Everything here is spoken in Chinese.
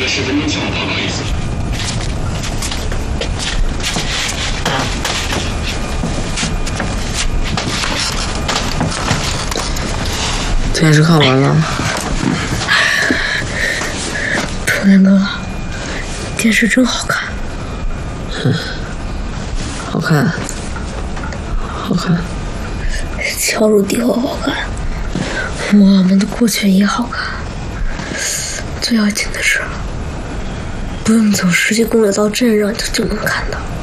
10分钟前到达意思。 电视看完了。 春天哥，电视真好看。 好看，好看。 敲入敌后好看，我们的过去也好看。最要紧的是，不用走10几公里到镇上就能看到。